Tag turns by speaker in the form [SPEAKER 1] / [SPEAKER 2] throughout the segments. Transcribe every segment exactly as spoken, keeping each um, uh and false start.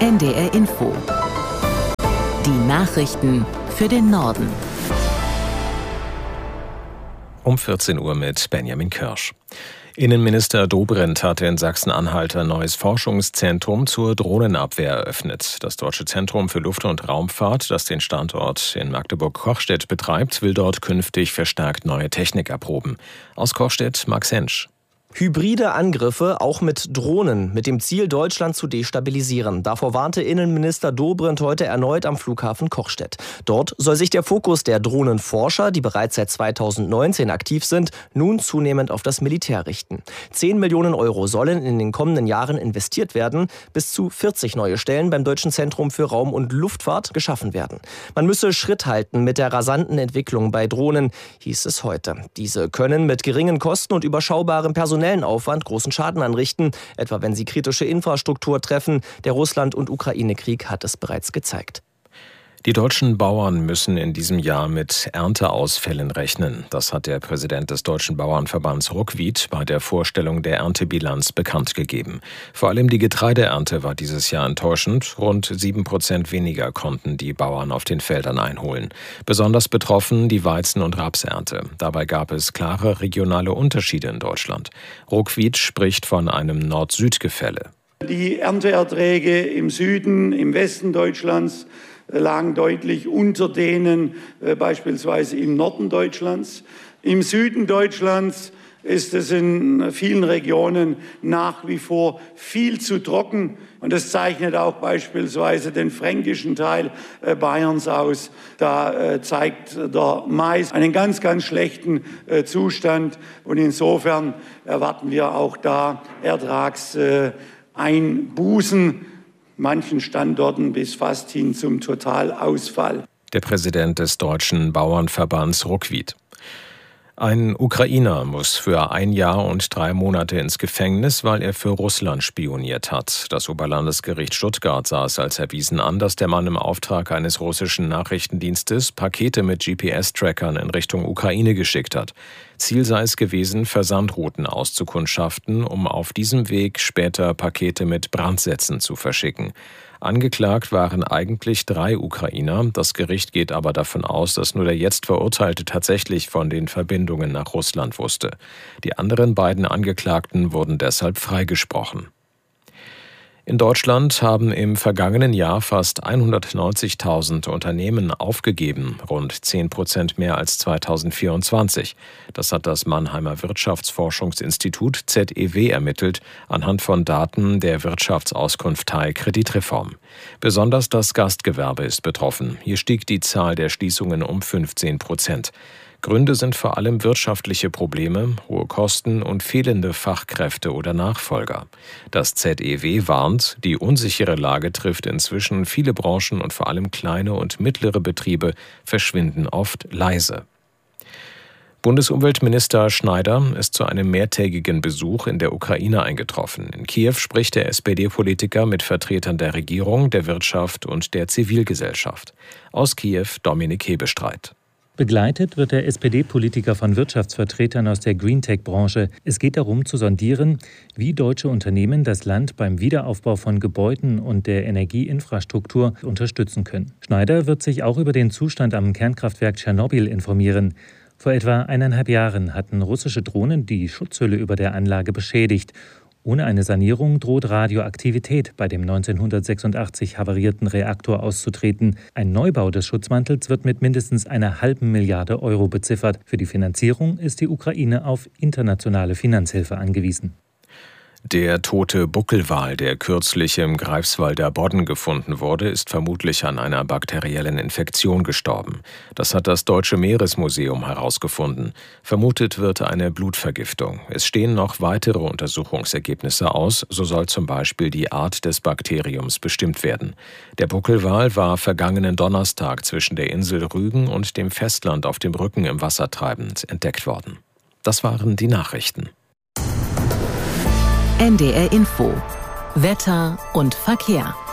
[SPEAKER 1] N D R Info. Die Nachrichten für den Norden.
[SPEAKER 2] Um vierzehn Uhr mit Benjamin Kirsch. Innenminister Dobrindt hat in Sachsen-Anhalt ein neues Forschungszentrum zur Drohnenabwehr eröffnet. Das Deutsche Zentrum für Luft- und Raumfahrt, das den Standort in Magdeburg-Kochstedt betreibt, will dort künftig verstärkt neue Technik erproben. Aus Kochstedt, Max Hensch.
[SPEAKER 3] Hybride Angriffe, auch mit Drohnen, mit dem Ziel, Deutschland zu destabilisieren. Davor warnte Innenminister Dobrindt heute erneut am Flughafen Kochstedt. Dort soll sich der Fokus der Drohnenforscher, die bereits seit zweitausendneunzehn aktiv sind, nun zunehmend auf das Militär richten. Zehn Millionen Euro sollen in den kommenden Jahren investiert werden. Bis zu vierzig neue Stellen beim Deutschen Zentrum für Raum- und Luftfahrt geschaffen werden. Man müsse Schritt halten mit der rasanten Entwicklung bei Drohnen, hieß es heute. Diese können mit geringen Kosten und überschaubarem Personal Aufwand großen Schaden anrichten, etwa wenn sie kritische Infrastruktur treffen. Der Russland- und Ukraine-Krieg hat es bereits gezeigt.
[SPEAKER 2] Die deutschen Bauern müssen in diesem Jahr mit Ernteausfällen rechnen. Das hat der Präsident des Deutschen Bauernverbands Ruckwied bei der Vorstellung der Erntebilanz bekannt gegeben. Vor allem die Getreideernte war dieses Jahr enttäuschend. Rund sieben Prozent weniger konnten die Bauern auf den Feldern einholen. Besonders betroffen die Weizen- und Rapsernte. Dabei gab es klare regionale Unterschiede in Deutschland. Ruckwied spricht von einem Nord-Süd-Gefälle.
[SPEAKER 4] Die Ernteerträge im Süden, im Westen Deutschlands lagen deutlich unter denen äh, beispielsweise im Norden Deutschlands. Im Süden Deutschlands ist es in vielen Regionen nach wie vor viel zu trocken. Und das zeichnet auch beispielsweise den fränkischen Teil äh, Bayerns aus. Da äh, zeigt der Mais einen ganz, ganz schlechten äh, Zustand. Und insofern erwarten wir auch da Ertragseinbußen. Äh, manchen Standorten bis fast hin zum Totalausfall.
[SPEAKER 2] Der Präsident des Deutschen Bauernverbands Ruckwied. Ein Ukrainer muss für ein Jahr und drei Monate ins Gefängnis, weil er für Russland spioniert hat. Das Oberlandesgericht Stuttgart sah es als erwiesen an, dass der Mann im Auftrag eines russischen Nachrichtendienstes Pakete mit G P S-Trackern in Richtung Ukraine geschickt hat. Ziel sei es gewesen, Versandrouten auszukundschaften, um auf diesem Weg später Pakete mit Brandsätzen zu verschicken. Angeklagt waren eigentlich drei Ukrainer. Das Gericht geht aber davon aus, dass nur der jetzt Verurteilte tatsächlich von den Verbindungen nach Russland wusste. Die anderen beiden Angeklagten wurden deshalb freigesprochen. In Deutschland haben im vergangenen Jahr fast hundertneunzigtausend Unternehmen aufgegeben, rund zehn Prozent mehr als zweitausendvierundzwanzig. Das hat das Mannheimer Wirtschaftsforschungsinstitut Z E W ermittelt, anhand von Daten der Wirtschaftsauskunftei Kreditreform. Besonders das Gastgewerbe ist betroffen. Hier stieg die Zahl der Schließungen um fünfzehn Prozent. Gründe sind vor allem wirtschaftliche Probleme, hohe Kosten und fehlende Fachkräfte oder Nachfolger. Das Z E W warnt, die unsichere Lage trifft inzwischen viele Branchen und vor allem kleine und mittlere Betriebe verschwinden oft leise. Bundesumweltminister Schneider ist zu einem mehrtägigen Besuch in der Ukraine eingetroffen. In Kiew spricht der S P D-Politiker mit Vertretern der Regierung, der Wirtschaft und der Zivilgesellschaft. Aus Kiew Dominik Hebestreit.
[SPEAKER 5] Begleitet wird der S P D-Politiker von Wirtschaftsvertretern aus der Greentech-Branche. Es geht darum zu sondieren, wie deutsche Unternehmen das Land beim Wiederaufbau von Gebäuden und der Energieinfrastruktur unterstützen können. Schneider wird sich auch über den Zustand am Kernkraftwerk Tschernobyl informieren. Vor etwa eineinhalb Jahren hatten russische Drohnen die Schutzhülle über der Anlage beschädigt. Ohne eine Sanierung droht Radioaktivität bei dem neunzehnhundertsechsundachtzig havarierten Reaktor auszutreten. Ein Neubau des Schutzmantels wird mit mindestens einer halben Milliarde Euro beziffert. Für die Finanzierung ist die Ukraine auf internationale Finanzhilfe angewiesen.
[SPEAKER 2] Der tote Buckelwal, der kürzlich im Greifswalder Bodden gefunden wurde, ist vermutlich an einer bakteriellen Infektion gestorben. Das hat das Deutsche Meeresmuseum herausgefunden. Vermutet wird eine Blutvergiftung. Es stehen noch weitere Untersuchungsergebnisse aus. So soll zum Beispiel die Art des Bakteriums bestimmt werden. Der Buckelwal war vergangenen Donnerstag zwischen der Insel Rügen und dem Festland auf dem Rücken im Wasser treibend entdeckt worden. Das waren die Nachrichten.
[SPEAKER 1] N D R Info. Wetter und Verkehr.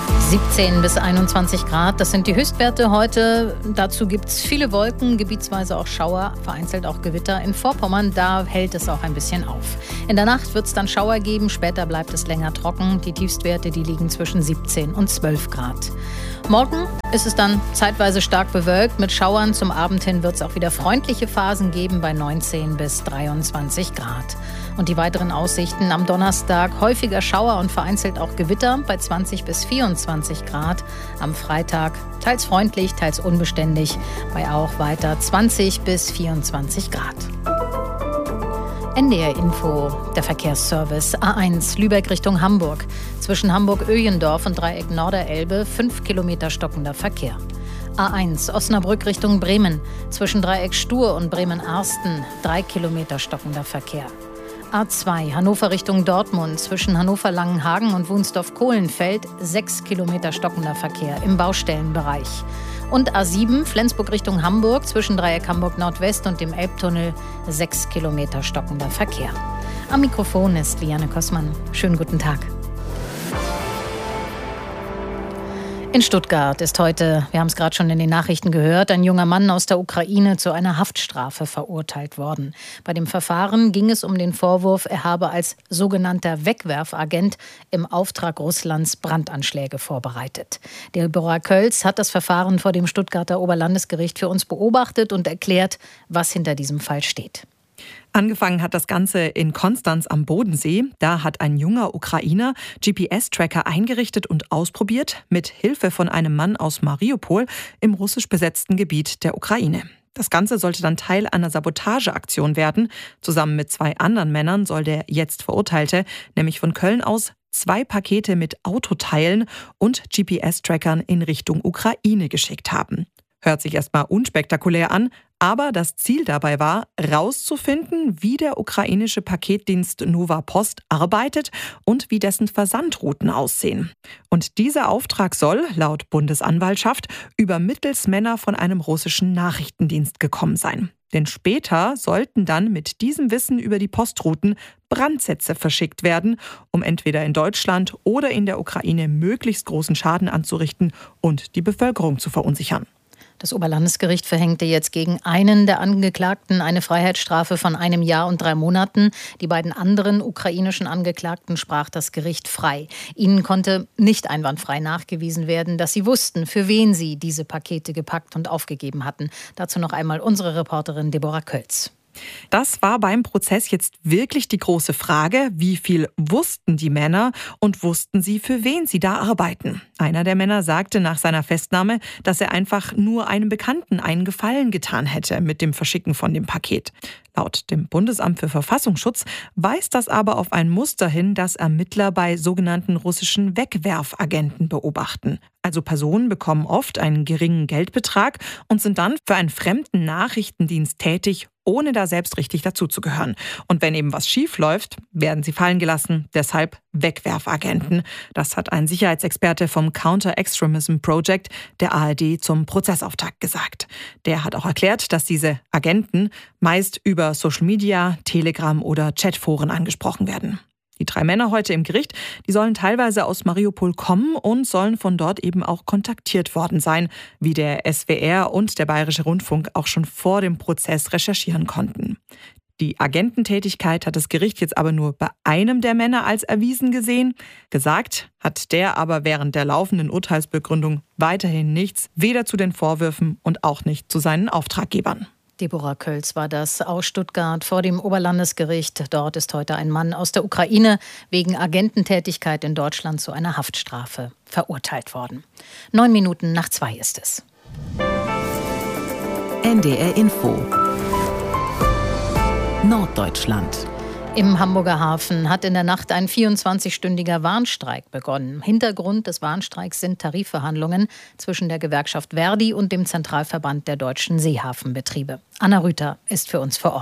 [SPEAKER 6] siebzehn bis einundzwanzig Grad, das sind die Höchstwerte heute. Dazu gibt es viele Wolken, gebietsweise auch Schauer, vereinzelt auch Gewitter. In Vorpommern, da hält es auch ein bisschen auf. In der Nacht wird es dann Schauer geben, später bleibt es länger trocken. Die Tiefstwerte, die liegen zwischen siebzehn und zwölf Grad. Morgen ist es dann zeitweise stark bewölkt mit Schauern. Zum Abend hin wird es auch wieder freundliche Phasen geben bei neunzehn bis dreiundzwanzig Grad. Und die weiteren Aussichten am Donnerstag: häufiger Schauer und vereinzelt auch Gewitter bei zwanzig bis vierundzwanzig Grad. Am Freitag teils freundlich, teils unbeständig bei auch weiter zwanzig bis vierundzwanzig Grad. N D R Info, der Verkehrsservice. A eins Lübeck Richtung Hamburg. Zwischen Hamburg-Öjendorf und Dreieck Norderelbe fünf Kilometer stockender Verkehr. A eins Osnabrück Richtung Bremen. Zwischen Dreieck Stur und Bremen-Arsten drei Kilometer stockender Verkehr. A zwei Hannover Richtung Dortmund. Zwischen Hannover-Langenhagen und Wunsdorf-Kohlenfeld sechs Kilometer stockender Verkehr im Baustellenbereich. Und A sieben Flensburg Richtung Hamburg. Zwischen Dreieck Hamburg-Nordwest und dem Elbtunnel sechs Kilometer stockender Verkehr. Am Mikrofon ist Liane Kossmann. Schönen guten Tag. In Stuttgart ist heute, wir haben es gerade schon in den Nachrichten gehört, ein junger Mann aus der Ukraine zu einer Haftstrafe verurteilt worden. Bei dem Verfahren ging es um den Vorwurf, er habe als sogenannter Wegwerfagent im Auftrag Russlands Brandanschläge vorbereitet. Deborah Kölz hat das Verfahren vor dem Stuttgarter Oberlandesgericht für uns beobachtet und erklärt, was hinter diesem Fall steht.
[SPEAKER 7] Angefangen hat das Ganze in Konstanz am Bodensee. Da hat ein junger Ukrainer G P S-Tracker eingerichtet und ausprobiert, mit Hilfe von einem Mann aus Mariupol im russisch besetzten Gebiet der Ukraine. Das Ganze sollte dann Teil einer Sabotageaktion werden. Zusammen mit zwei anderen Männern soll der jetzt Verurteilte nämlich von Köln aus zwei Pakete mit Autoteilen und G P S-Trackern in Richtung Ukraine geschickt haben. Hört sich erstmal unspektakulär an, aber das Ziel dabei war, rauszufinden, wie der ukrainische Paketdienst Nova Post arbeitet und wie dessen Versandrouten aussehen. Und dieser Auftrag soll, laut Bundesanwaltschaft, über Mittelsmänner von einem russischen Nachrichtendienst gekommen sein. Denn später sollten dann mit diesem Wissen über die Postrouten Brandsätze verschickt werden, um entweder in Deutschland oder in der Ukraine möglichst großen Schaden anzurichten und die Bevölkerung zu verunsichern.
[SPEAKER 6] Das Oberlandesgericht verhängte jetzt gegen einen der Angeklagten eine Freiheitsstrafe von einem Jahr und drei Monaten. Die beiden anderen ukrainischen Angeklagten sprach das Gericht frei. Ihnen konnte nicht einwandfrei nachgewiesen werden, dass sie wussten, für wen sie diese Pakete gepackt und aufgegeben hatten. Dazu noch einmal unsere Reporterin Deborah Kölz.
[SPEAKER 7] Das war beim Prozess jetzt wirklich die große Frage, wie viel wussten die Männer und wussten sie, für wen sie da arbeiten. Einer der Männer sagte nach seiner Festnahme, dass er einfach nur einem Bekannten einen Gefallen getan hätte mit dem Verschicken von dem Paket. Laut dem Bundesamt für Verfassungsschutz weist das aber auf ein Muster hin, das Ermittler bei sogenannten russischen Wegwerfagenten beobachten. Also Personen bekommen oft einen geringen Geldbetrag und sind dann für einen fremden Nachrichtendienst tätig, ohne da selbst richtig dazuzugehören. Und wenn eben was schief läuft, werden sie fallen gelassen. Deshalb Wegwerfagenten. Das hat ein Sicherheitsexperte vom Counter-Extremism Project der A R D zum Prozessauftakt gesagt. Der hat auch erklärt, dass diese Agenten meist über Social Media, Telegram oder Chatforen angesprochen werden. Die drei Männer heute im Gericht, die sollen teilweise aus Mariupol kommen und sollen von dort eben auch kontaktiert worden sein, wie der S W R und der Bayerische Rundfunk auch schon vor dem Prozess recherchieren konnten. Die Agententätigkeit hat das Gericht jetzt aber nur bei einem der Männer als erwiesen gesehen. Gesagt hat der aber während der laufenden Urteilsbegründung weiterhin nichts, weder zu den Vorwürfen und auch nicht zu seinen Auftraggebern.
[SPEAKER 6] Deborah Kölz war das aus Stuttgart vor dem Oberlandesgericht. Dort ist heute ein Mann aus der Ukraine wegen Agententätigkeit in Deutschland zu einer Haftstrafe verurteilt worden. Neun Minuten nach zwei ist es.
[SPEAKER 1] N D R Info Norddeutschland.
[SPEAKER 6] Im Hamburger Hafen hat in der Nacht ein vierundzwanzigstündiger Warnstreik begonnen. Hintergrund des Warnstreiks sind Tarifverhandlungen zwischen der Gewerkschaft Verdi und dem Zentralverband der deutschen Seehafenbetriebe. Anna Rüther ist für uns vor Ort.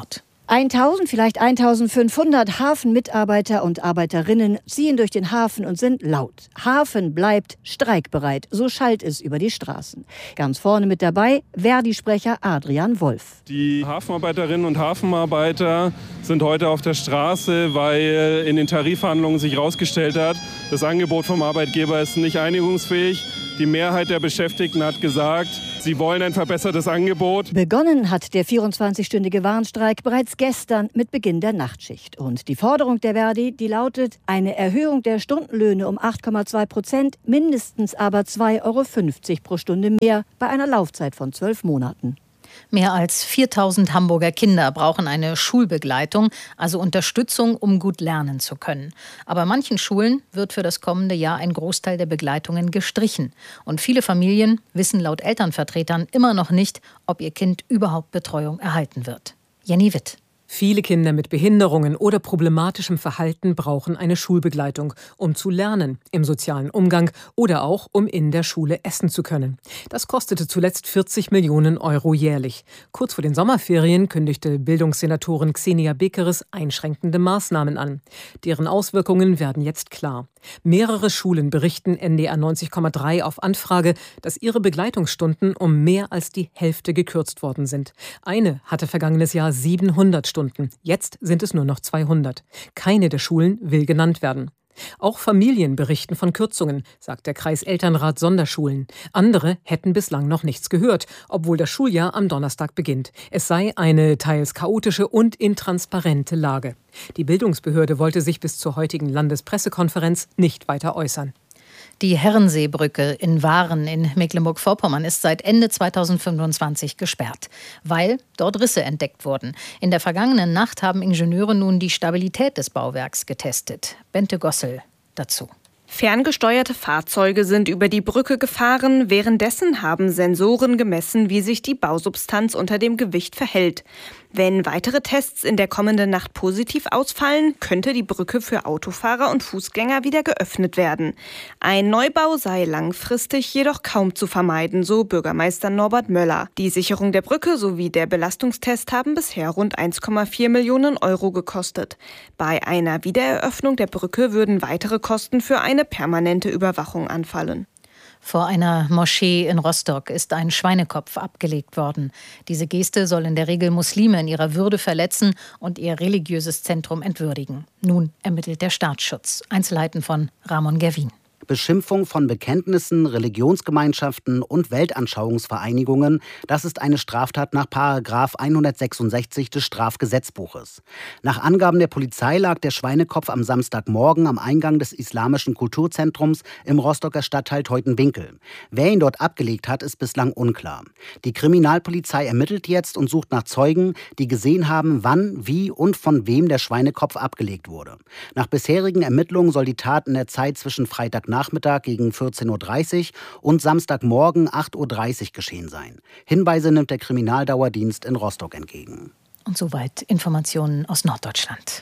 [SPEAKER 8] tausend, vielleicht eintausendfünfhundert Hafenmitarbeiter und Arbeiterinnen ziehen durch den Hafen und sind laut. Hafen bleibt streikbereit, so schallt es über die Straßen. Ganz vorne mit dabei Verdi-Sprecher Adrian Wolf.
[SPEAKER 9] Die Hafenarbeiterinnen und Hafenarbeiter sind heute auf der Straße, weil in den Tarifverhandlungen sich herausgestellt hat, das Angebot vom Arbeitgeber ist nicht einigungsfähig. Die Mehrheit der Beschäftigten hat gesagt, sie wollen ein verbessertes Angebot.
[SPEAKER 8] Begonnen hat der vierundzwanzigstündige Warnstreik bereits gestern mit Beginn der Nachtschicht. Und die Forderung der Verdi, die lautet eine Erhöhung der Stundenlöhne um acht Komma zwei Prozent, mindestens aber zwei Euro fünfzig pro Stunde mehr bei einer Laufzeit von zwölf Monaten.
[SPEAKER 6] Mehr als viertausend Hamburger Kinder brauchen eine Schulbegleitung, also Unterstützung, um gut lernen zu können. Aber manchen Schulen wird für das kommende Jahr ein Großteil der Begleitungen gestrichen. Und viele Familien wissen laut Elternvertretern immer noch nicht, ob ihr Kind überhaupt Betreuung erhalten wird. Jenny Witt.
[SPEAKER 10] Viele Kinder mit Behinderungen oder problematischem Verhalten brauchen eine Schulbegleitung, um zu lernen, im sozialen Umgang oder auch, um in der Schule essen zu können. Das kostete zuletzt vierzig Millionen Euro jährlich. Kurz vor den Sommerferien kündigte Bildungssenatorin Xenia Bekeres einschränkende Maßnahmen an. Deren Auswirkungen werden jetzt klar. Mehrere Schulen berichten N D R neunzig Komma drei auf Anfrage, dass ihre Begleitungsstunden um mehr als die Hälfte gekürzt worden sind. Eine hatte vergangenes Jahr siebenhundert Stunden. Jetzt sind es nur noch zweihundert. Keine der Schulen will genannt werden. Auch Familien berichten von Kürzungen, sagt der Kreiselternrat Sonderschulen. Andere hätten bislang noch nichts gehört, obwohl das Schuljahr am Donnerstag beginnt. Es sei eine teils chaotische und intransparente Lage. Die Bildungsbehörde wollte sich bis zur heutigen Landespressekonferenz nicht weiter äußern.
[SPEAKER 6] Die Herrenseebrücke in Waren in Mecklenburg-Vorpommern ist seit Ende zweitausendfünfundzwanzig gesperrt, weil dort Risse entdeckt wurden. In der vergangenen Nacht haben Ingenieure nun die Stabilität des Bauwerks getestet. Bente Gossel dazu.
[SPEAKER 11] Ferngesteuerte Fahrzeuge sind über die Brücke gefahren. Währenddessen haben Sensoren gemessen, wie sich die Bausubstanz unter dem Gewicht verhält. Wenn weitere Tests in der kommenden Nacht positiv ausfallen, könnte die Brücke für Autofahrer und Fußgänger wieder geöffnet werden. Ein Neubau sei langfristig jedoch kaum zu vermeiden, so Bürgermeister Norbert Möller. Die Sicherung der Brücke sowie der Belastungstest haben bisher rund eins Komma vier Millionen Euro gekostet. Bei einer Wiedereröffnung der Brücke würden weitere Kosten für eine permanente Überwachung anfallen.
[SPEAKER 6] Vor einer Moschee in Rostock ist ein Schweinekopf abgelegt worden. Diese Geste soll in der Regel Muslime in ihrer Würde verletzen und ihr religiöses Zentrum entwürdigen. Nun ermittelt der Staatsschutz. Einzelheiten von Ramon Gerwin.
[SPEAKER 12] Beschimpfung von Bekenntnissen, Religionsgemeinschaften und Weltanschauungsvereinigungen, das ist eine Straftat nach Paragraph hundertsechsundsechzig des Strafgesetzbuches. Nach Angaben der Polizei lag der Schweinekopf am Samstagmorgen am Eingang des Islamischen Kulturzentrums im Rostocker Stadtteil Teutenwinkel. Wer ihn dort abgelegt hat, ist bislang unklar. Die Kriminalpolizei ermittelt jetzt und sucht nach Zeugen, die gesehen haben, wann, wie und von wem der Schweinekopf abgelegt wurde. Nach bisherigen Ermittlungen soll die Tat in der Zeit zwischen Freitagnachmittag gegen vierzehn Uhr dreißig und Samstagmorgen acht Uhr dreißig geschehen sein. Hinweise nimmt der Kriminaldauerdienst in Rostock entgegen.
[SPEAKER 6] Und soweit Informationen aus Norddeutschland.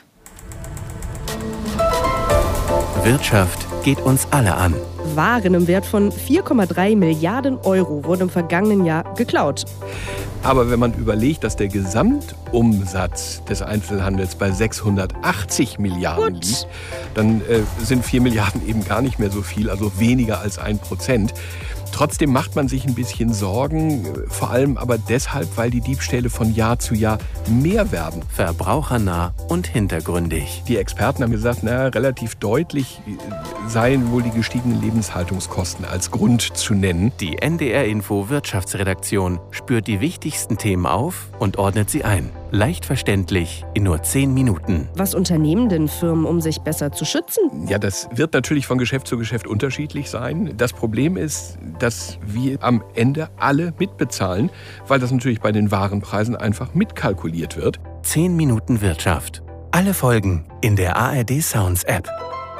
[SPEAKER 13] Wirtschaft geht uns alle an.
[SPEAKER 14] Waren im Wert von vier Komma drei Milliarden Euro wurden im vergangenen Jahr geklaut.
[SPEAKER 15] Aber wenn man überlegt, dass der Gesamtumsatz des Einzelhandels bei sechshundertachtzig Milliarden Gut. liegt, dann äh, sind vier Milliarden eben gar nicht mehr so viel, also weniger als ein Prozent. Trotzdem macht man sich ein bisschen Sorgen, vor allem aber deshalb, weil die Diebstähle von Jahr zu Jahr mehr werden.
[SPEAKER 13] Verbrauchernah und hintergründig.
[SPEAKER 15] Die Experten haben gesagt, na, relativ deutlich seien wohl die gestiegenen Lebenshaltungskosten als Grund zu nennen.
[SPEAKER 13] Die N D R-Info Wirtschaftsredaktion spürt die wichtigsten Themen auf und ordnet sie ein. Leicht verständlich in nur zehn Minuten.
[SPEAKER 14] Was unternehmen denn Firmen, um sich besser zu schützen?
[SPEAKER 15] Ja, das wird natürlich von Geschäft zu Geschäft unterschiedlich sein. Das Problem ist, dass wir am Ende alle mitbezahlen, weil das natürlich bei den Warenpreisen einfach mitkalkuliert wird.
[SPEAKER 13] zehn Minuten Wirtschaft. Alle Folgen in der A R D Sounds App.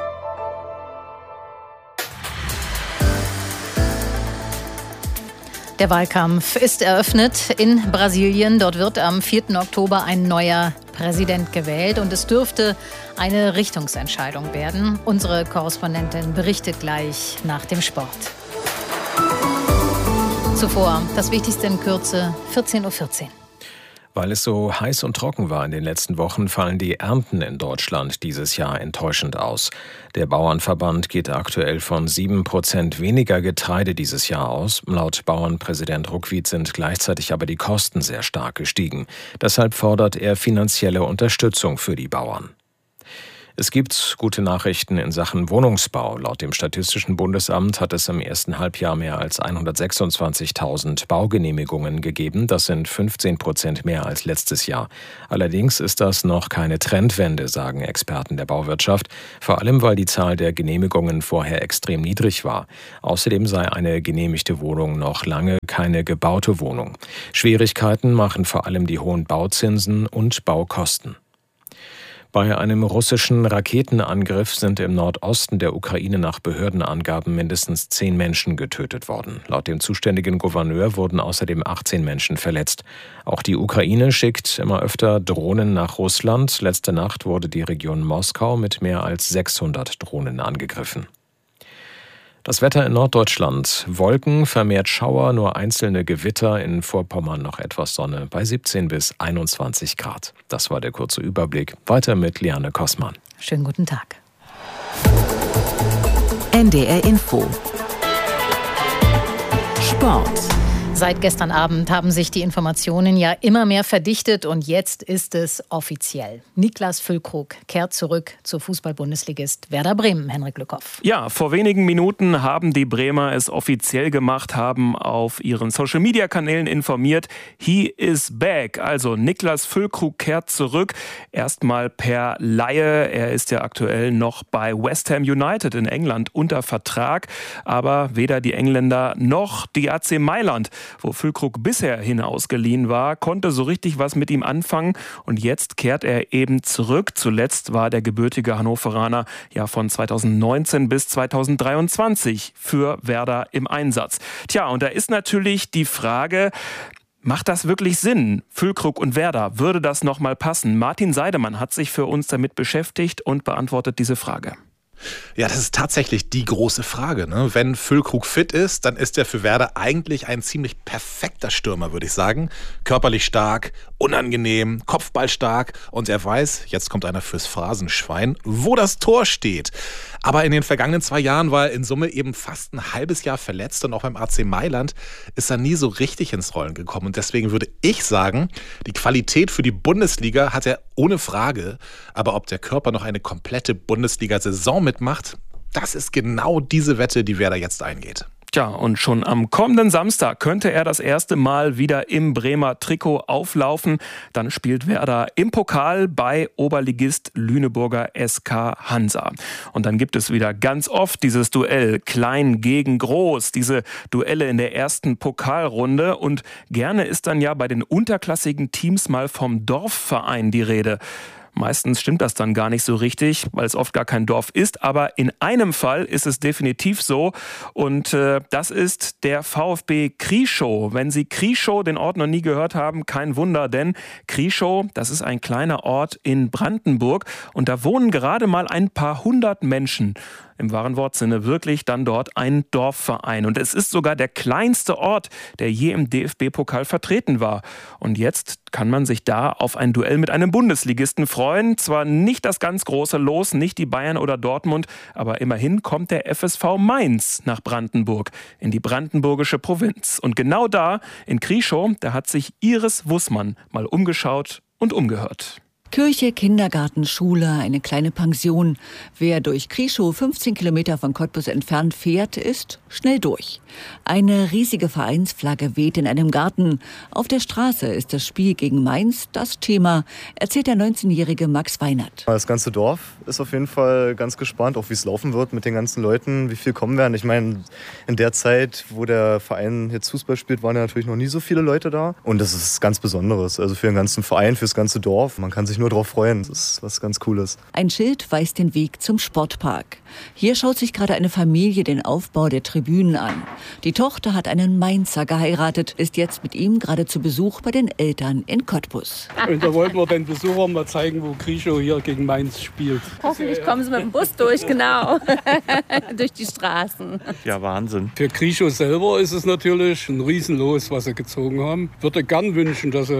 [SPEAKER 6] Der Wahlkampf ist eröffnet in Brasilien. Dort wird am vierten Oktober ein neuer Präsident gewählt und es dürfte eine Richtungsentscheidung werden. Unsere Korrespondentin berichtet gleich nach dem Sport. Zuvor das Wichtigste in Kürze, vierzehn Uhr vierzehn.
[SPEAKER 2] Weil es so heiß und trocken war in den letzten Wochen, fallen die Ernten in Deutschland dieses Jahr enttäuschend aus. Der Bauernverband geht aktuell von sieben Prozent weniger Getreide dieses Jahr aus. Laut Bauernpräsident Ruckwied sind gleichzeitig aber die Kosten sehr stark gestiegen. Deshalb fordert er finanzielle Unterstützung für die Bauern. Es gibt gute Nachrichten in Sachen Wohnungsbau. Laut dem Statistischen Bundesamt hat es im ersten Halbjahr mehr als hundertsechsundzwanzigtausend Baugenehmigungen gegeben. Das sind fünfzehn Prozent mehr als letztes Jahr. Allerdings ist das noch keine Trendwende, sagen Experten der Bauwirtschaft. Vor allem, weil die Zahl der Genehmigungen vorher extrem niedrig war. Außerdem sei eine genehmigte Wohnung noch lange keine gebaute Wohnung. Schwierigkeiten machen vor allem die hohen Bauzinsen und Baukosten. Bei einem russischen Raketenangriff sind im Nordosten der Ukraine nach Behördenangaben mindestens zehn Menschen getötet worden. Laut dem zuständigen Gouverneur wurden außerdem achtzehn Menschen verletzt. Auch die Ukraine schickt immer öfter Drohnen nach Russland. Letzte Nacht wurde die Region Moskau mit mehr als sechshundert Drohnen angegriffen. Das Wetter in Norddeutschland. Wolken, vermehrt Schauer, nur einzelne Gewitter, in Vorpommern noch etwas Sonne bei siebzehn bis einundzwanzig Grad. Das war der kurze Überblick. Weiter mit Liane Kossmann.
[SPEAKER 6] Schönen guten Tag.
[SPEAKER 1] N D R Info. Sport.
[SPEAKER 6] Seit gestern Abend haben sich die Informationen ja immer mehr verdichtet und jetzt ist es offiziell. Niklas Füllkrug kehrt zurück zur Fußball-Bundesligist Werder Bremen, Henrik Lückhoff.
[SPEAKER 16] Ja, vor wenigen Minuten haben die Bremer es offiziell gemacht, haben auf ihren Social-Media-Kanälen informiert, he is back. Also Niklas Füllkrug kehrt zurück, erstmal per Leihe. Er ist ja aktuell noch bei West Ham United in England unter Vertrag, aber weder die Engländer noch die A C Mailand, wo Füllkrug bisher hin ausgeliehen war, konnte so richtig was mit ihm anfangen und jetzt kehrt er eben zurück. Zuletzt war der gebürtige Hannoveraner ja von zweitausendneunzehn bis zweitausenddreiundzwanzig für Werder im Einsatz. Tja, und da ist natürlich die Frage, macht das wirklich Sinn? Füllkrug und Werder, würde das nochmal passen? Martin Seidemann hat sich für uns damit beschäftigt und beantwortet diese Frage.
[SPEAKER 17] Ja, das ist tatsächlich die große Frage, ne? Wenn Füllkrug fit ist, dann ist er für Werder eigentlich ein ziemlich perfekter Stürmer, würde ich sagen. Körperlich stark, unangenehm, kopfballstark und er weiß, jetzt kommt einer fürs Phrasenschwein, wo das Tor steht. Aber in den vergangenen zwei Jahren war er in Summe eben fast ein halbes Jahr verletzt und auch beim A C Mailand ist er nie so richtig ins Rollen gekommen. Und deswegen würde ich sagen, die Qualität für die Bundesliga hat er ohne Frage. Aber ob der Körper noch eine komplette Bundesliga-Saison mitmacht, das ist genau diese Wette, die Werder jetzt eingeht.
[SPEAKER 16] Tja, und schon am kommenden Samstag könnte er das erste Mal wieder im Bremer Trikot auflaufen. Dann spielt Werder im Pokal bei Oberligist Lüneburger S K Hansa. Und dann gibt es wieder ganz oft dieses Duell Klein gegen Groß, diese Duelle in der ersten Pokalrunde. Und gerne ist dann ja bei den unterklassigen Teams mal vom Dorfverein die Rede. Meistens stimmt das dann gar nicht so richtig, weil es oft gar kein Dorf ist. Aber in einem Fall ist es definitiv so. Und äh, das ist der VfB Krieschow. Wenn Sie Krieschow, den Ort, noch nie gehört haben, kein Wunder. Denn Krieschow, das ist ein kleiner Ort in Brandenburg. Und da wohnen gerade mal ein paar hundert Menschen. Im wahren Wortsinne wirklich dann dort ein Dorfverein. Und es ist sogar der kleinste Ort, der je im D F B-Pokal vertreten war. Und jetzt kann man sich da auf ein Duell mit einem Bundesligisten freuen. Zwar nicht das ganz große Los, nicht die Bayern oder Dortmund, aber immerhin kommt der F S V Mainz nach Brandenburg, in die brandenburgische Provinz. Und genau da, in Krieschow, da hat sich Iris Wussmann mal umgeschaut und umgehört.
[SPEAKER 18] Kirche, Kindergarten, Schule, eine kleine Pension. Wer durch Krieschow fünfzehn Kilometer von Cottbus entfernt fährt, ist schnell durch. Eine riesige Vereinsflagge weht in einem Garten. Auf der Straße ist das Spiel gegen Mainz das Thema, erzählt der neunzehnjährige Max Weinert.
[SPEAKER 19] Das ganze Dorf ist auf jeden Fall ganz gespannt, auch wie es laufen wird mit den ganzen Leuten, wie viel kommen werden. Ich meine, in der Zeit, wo der Verein jetzt Fußball spielt, waren ja natürlich noch nie so viele Leute da. Und das ist ganz Besonderes, also für den ganzen Verein, für das ganze Dorf. Man kann sich nur darauf freuen. Das ist was ganz Cooles.
[SPEAKER 18] Ein Schild weist den Weg zum Sportpark. Hier schaut sich gerade eine Familie den Aufbau der Tribünen an. Die Tochter hat einen Mainzer geheiratet, ist jetzt mit ihm gerade zu Besuch bei den Eltern in Cottbus.
[SPEAKER 20] Und da wollten wir den Besuchern mal zeigen, wo Krieschow hier gegen Mainz spielt.
[SPEAKER 21] Hoffentlich kommen sie mit dem Bus durch, genau. Durch die Straßen.
[SPEAKER 20] Ja, Wahnsinn. Für Krieschow selber ist es natürlich ein Riesenlos, was sie gezogen haben. Ich würde gern wünschen, dass sie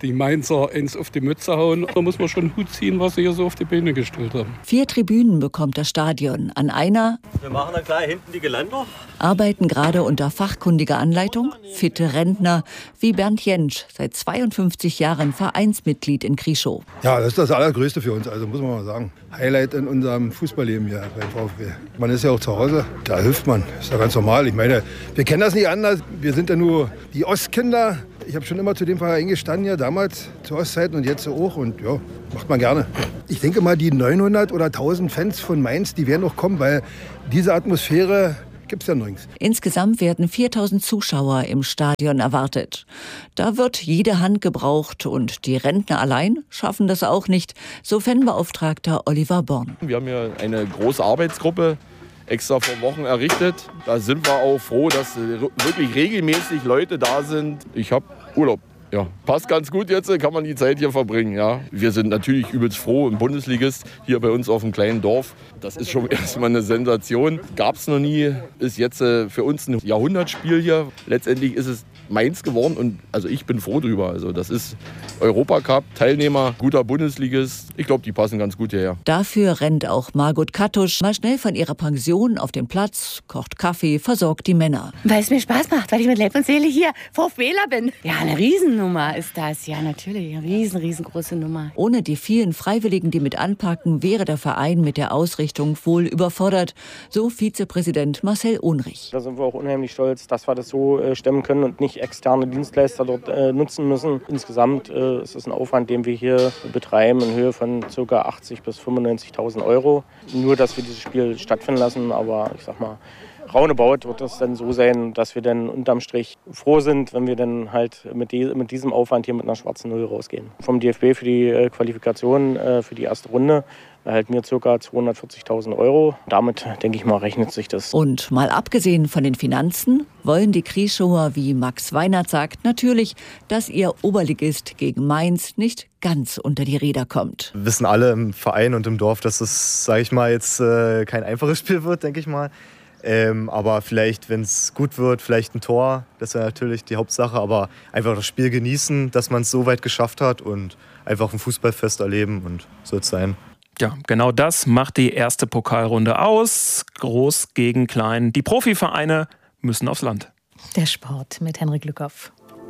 [SPEAKER 20] die Mainzer eins auf die Mütze hauen. Da muss man schon Hut ziehen, was sie hier so auf die Beine gestellt haben.
[SPEAKER 18] Vier Tribünen bekommt das Stadion. An einer
[SPEAKER 3] Wir machen dann gleich hinten die Geländer.
[SPEAKER 18] arbeiten gerade unter fachkundiger Anleitung fitte Rentner wie Bernd Jentsch, seit zweiundfünfzig Jahren Vereinsmitglied in Krieschow.
[SPEAKER 22] Ja, das ist das Allergrößte für uns, also muss man mal sagen. Highlight in unserem Fußballleben hier beim VfB. Man ist ja auch zu Hause, da hilft man, ist ja ganz normal. Ich meine, wir kennen das nicht anders, wir sind ja nur die Ostkinder. Ich habe schon immer zu dem Verein gestanden, ja, damals zu Ostzeiten und jetzt auch. Und ja, macht man gerne. Ich denke mal, die neunhundert oder tausend Fans von Mainz, die werden auch kommen, weil diese Atmosphäre gibt's ja nirgends.
[SPEAKER 18] Insgesamt werden viertausend Zuschauer im Stadion erwartet. Da wird jede Hand gebraucht und die Rentner allein schaffen das auch nicht, so Fanbeauftragter Oliver Born.
[SPEAKER 23] Wir haben hier eine große Arbeitsgruppe extra vor Wochen errichtet. Da sind wir auch froh, dass wirklich regelmäßig Leute da sind. Ich habe Urlaub. Ja, passt ganz gut jetzt, kann man die Zeit hier verbringen. Ja. Wir sind natürlich übelst froh im Bundesligist, hier bei uns auf dem kleinen Dorf. Das ist schon erstmal eine Sensation. Gab es noch nie, ist jetzt für uns ein Jahrhundertspiel hier. Letztendlich ist es Mainz geworden und also ich bin froh drüber. Also das ist Europacup-Teilnehmer, guter Bundesligist. Ich glaube, die passen ganz gut hierher.
[SPEAKER 18] Dafür rennt auch Margot Kattusch mal schnell von ihrer Pension auf den Platz, kocht Kaffee, versorgt die Männer.
[SPEAKER 21] Weil es mir Spaß macht, weil ich mit Leib und Seele hier VfBler bin. Ja, eine Riesennummer ist das. Ja, natürlich. Eine riesen, riesengroße Nummer.
[SPEAKER 18] Ohne die vielen Freiwilligen, die mit anpacken, wäre der Verein mit der Ausrichtung wohl überfordert, so Vizepräsident Marcel Unrich.
[SPEAKER 24] Da sind wir auch unheimlich stolz, dass wir das so äh, stemmen können und nicht externe Dienstleister dort äh, nutzen müssen. Insgesamt äh, ist es ein Aufwand, den wir hier betreiben, in Höhe von ca. achtzigtausend bis fünfundneunzigtausend Euro. Nur, dass wir dieses Spiel stattfinden lassen, aber ich sag mal, roundabout wird das dann so sein, dass wir dann unterm Strich froh sind, wenn wir dann halt mit, die, mit diesem Aufwand hier mit einer schwarzen Null rausgehen. Vom D F B für die äh, Qualifikation äh, für die erste Runde erhalten wir ca. zweihundertvierzigtausend Euro. Damit, denke ich mal, rechnet sich das.
[SPEAKER 18] Und mal abgesehen von den Finanzen wollen die Krieschower, wie Max Weinert sagt, natürlich, dass ihr Oberligist gegen Mainz nicht ganz unter die Räder kommt.
[SPEAKER 19] Wir wissen alle im Verein und im Dorf, dass es, sage ich mal, jetzt äh, kein einfaches Spiel wird, denke ich mal. Ähm, aber vielleicht, wenn es gut wird, vielleicht ein Tor, das wäre natürlich die Hauptsache. Aber einfach das Spiel genießen, dass man es so weit geschafft hat und einfach ein Fußballfest erleben und so es sein.
[SPEAKER 16] Ja, genau das macht die erste Pokalrunde aus. Groß gegen klein. Die Profivereine müssen aufs Land.
[SPEAKER 6] Der Sport mit Henrik Lückhoff.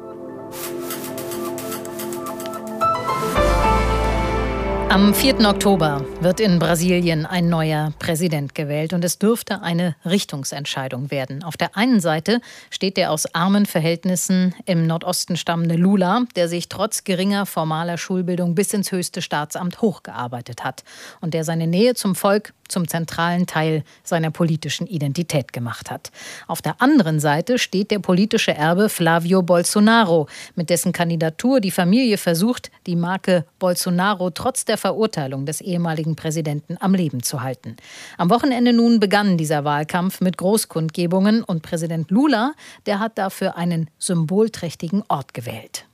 [SPEAKER 6] Am vierten Oktober wird in Brasilien ein neuer Präsident gewählt und es dürfte eine Richtungsentscheidung werden. Auf der einen Seite steht der aus armen Verhältnissen im Nordosten stammende Lula, der sich trotz geringer formaler Schulbildung bis ins höchste Staatsamt hochgearbeitet hat und der seine Nähe zum Volk zum zentralen Teil seiner politischen Identität gemacht hat. Auf der anderen Seite steht der politische Erbe Flavio Bolsonaro, mit dessen Kandidatur die Familie versucht, die Marke Bolsonaro trotz der Verurteilung des ehemaligen Präsidenten am Leben zu halten. Am Wochenende nun begann dieser Wahlkampf mit Großkundgebungen und Präsident Lula, der hat dafür einen symbolträchtigen Ort gewählt.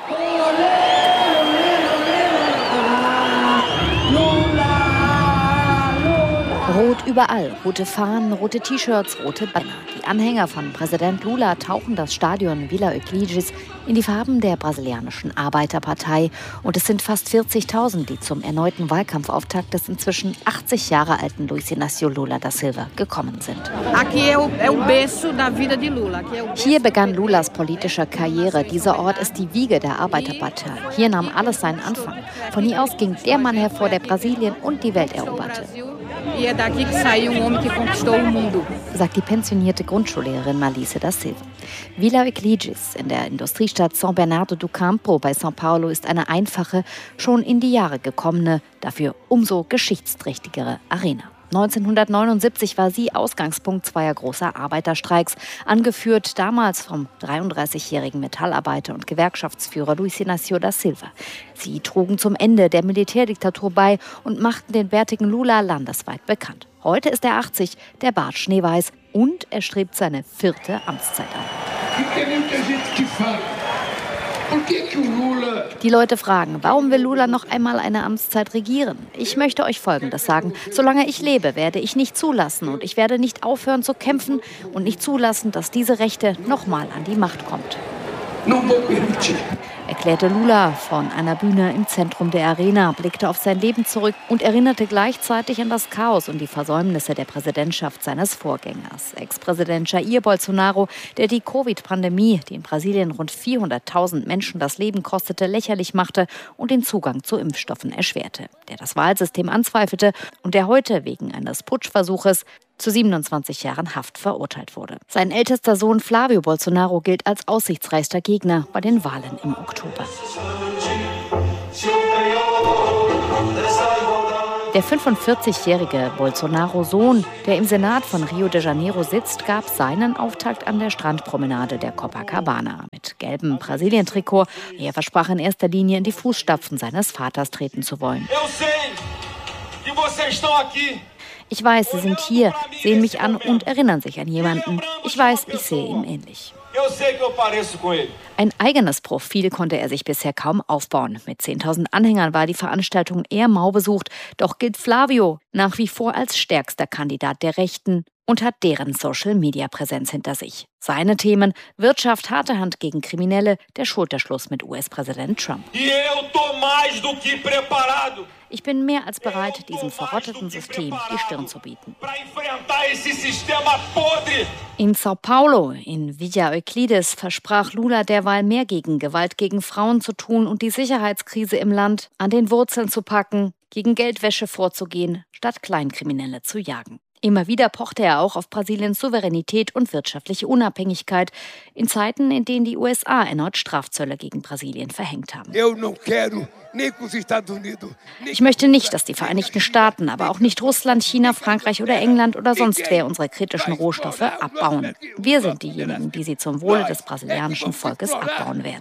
[SPEAKER 25] Rot überall, rote Fahnen, rote T-Shirts, rote Banner. Die Anhänger von Präsident Lula tauchen das Stadion Vila Euclides in die Farben der brasilianischen Arbeiterpartei. Und es sind fast vierzigtausend, die zum erneuten Wahlkampfauftakt des inzwischen achtzig Jahre alten Luiz Inácio Lula da Silva gekommen sind. Hier begann Lulas politische Karriere. Dieser Ort ist die Wiege der Arbeiterpartei. Hier nahm alles seinen Anfang. Von hier aus ging der Mann hervor, der Brasilien und die Welt eroberte. Sagt die pensionierte Grundschullehrerin Malice da Silva. Vila Euclides in der Industriestadt São Bernardo do Campo bei São Paulo ist eine einfache, schon in die Jahre gekommene, dafür umso geschichtsträchtigere Arena. neunzehnhundertneunundsiebzig war sie Ausgangspunkt zweier großer Arbeiterstreiks, angeführt damals vom dreiunddreißigjährigen Metallarbeiter und Gewerkschaftsführer Luiz Inácio da Silva. Sie trugen zum Ende der Militärdiktatur bei und machten den bärtigen Lula landesweit bekannt. Heute ist er achtzig, der Bart schneeweiß und er strebt seine vierte Amtszeit an. Die Leute fragen, warum will Lula noch einmal eine Amtszeit regieren? Ich möchte euch Folgendes sagen. Solange ich lebe, werde ich nicht zulassen und ich werde nicht aufhören zu kämpfen und nicht zulassen, dass diese Rechte noch mal an die Macht kommt. erklärte Lula von einer Bühne im Zentrum der Arena, blickte auf sein Leben zurück und erinnerte gleichzeitig an das Chaos und die Versäumnisse der Präsidentschaft seines Vorgängers. Ex-Präsident Jair Bolsonaro, der die Covid-Pandemie, die in Brasilien rund vierhunderttausend Menschen das Leben kostete, lächerlich machte und den Zugang zu Impfstoffen erschwerte. Der das Wahlsystem anzweifelte und der heute wegen eines Putschversuches zu siebenundzwanzig Jahren Haft verurteilt wurde. Sein ältester Sohn Flávio Bolsonaro gilt als aussichtsreichster Gegner bei den Wahlen im Oktober. Der fünfundvierzigjährige Bolsonaro-Sohn, der im Senat von Rio de Janeiro sitzt, gab seinen Auftakt an der Strandpromenade der Copacabana. Mit gelbem Brasilien-Trikot. Er versprach in erster Linie in die Fußstapfen seines Vaters treten zu wollen. Ich weiß, Sie sind hier, sehen mich an und erinnern sich an jemanden. Ich weiß, ich sehe ihm ähnlich. Ein eigenes Profil konnte er sich bisher kaum aufbauen. Mit zehntausend Anhängern war die Veranstaltung eher mau besucht. Doch gilt Flávio nach wie vor als stärkster Kandidat der Rechten und hat deren Social-Media-Präsenz hinter sich. Seine Themen: Wirtschaft, harte Hand gegen Kriminelle, der Schulterschluss mit U S-Präsident Trump. Ich bin mehr als bereit, diesem verrotteten System die Stirn zu bieten. In São Paulo, in Villa Euclides, versprach Lula derweil mehr gegen Gewalt gegen Frauen zu tun und die Sicherheitskrise im Land an den Wurzeln zu packen, gegen Geldwäsche vorzugehen, statt Kleinkriminelle zu jagen. Immer wieder pochte er auch auf Brasiliens Souveränität und wirtschaftliche Unabhängigkeit in Zeiten, in denen die U S A erneut Strafzölle gegen Brasilien verhängt haben. Ich möchte nicht, dass die Vereinigten Staaten, aber auch nicht Russland, China, Frankreich oder England oder sonst wer unsere kritischen Rohstoffe abbauen. Wir sind diejenigen, die sie zum Wohle des brasilianischen Volkes abbauen werden.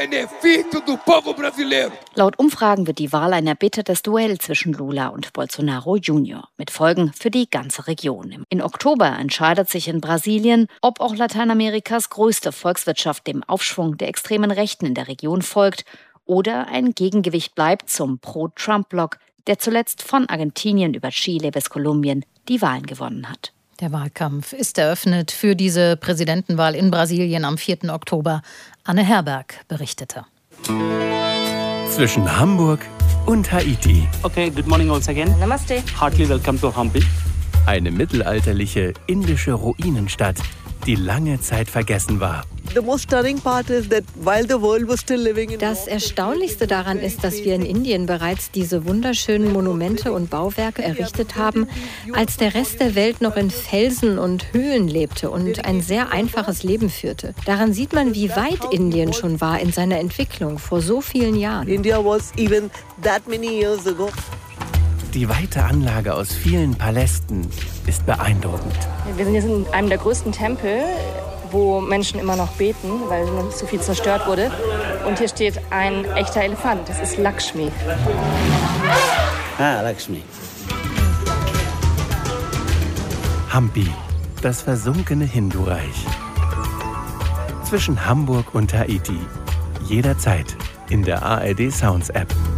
[SPEAKER 25] Laut Umfragen wird die Wahl ein erbittertes Duell zwischen Lula und Bolsonaro Junior mit Folgen für die ganze Region. Im Oktober entscheidet sich in Brasilien, ob auch Lateinamerikas größte Volkswirtschaft dem Aufschwung der extremen Rechten in der Region folgt oder ein Gegengewicht bleibt zum Pro-Trump-Block, der zuletzt von Argentinien über Chile bis Kolumbien die Wahlen gewonnen hat.
[SPEAKER 6] Der Wahlkampf ist eröffnet für diese Präsidentenwahl in Brasilien am vierten Oktober. Anne Herberg berichtete.
[SPEAKER 13] Zwischen Hamburg und Haiti.
[SPEAKER 4] Okay, good morning once again.
[SPEAKER 21] Namaste.
[SPEAKER 4] Heartily welcome to Hampi.
[SPEAKER 13] Eine mittelalterliche indische Ruinenstadt, die lange Zeit vergessen war.
[SPEAKER 5] Das Erstaunlichste daran ist, dass wir in Indien bereits diese wunderschönen Monumente und Bauwerke errichtet haben, als der Rest der Welt noch in Felsen und Höhlen lebte und ein sehr einfaches Leben führte. Daran sieht man, wie weit Indien schon war in seiner Entwicklung vor so vielen Jahren.
[SPEAKER 13] India was even that many years ago. Die weite Anlage aus vielen Palästen ist beeindruckend.
[SPEAKER 7] Wir sind jetzt in einem der größten Tempel, wo Menschen immer noch beten, weil noch nicht so viel zerstört wurde. Und hier steht ein echter Elefant. Das ist Lakshmi.
[SPEAKER 8] Ah, Lakshmi.
[SPEAKER 13] Hampi, das versunkene Hindu-Reich. Zwischen Hamburg und Haiti. Jederzeit in der A R D Sounds App.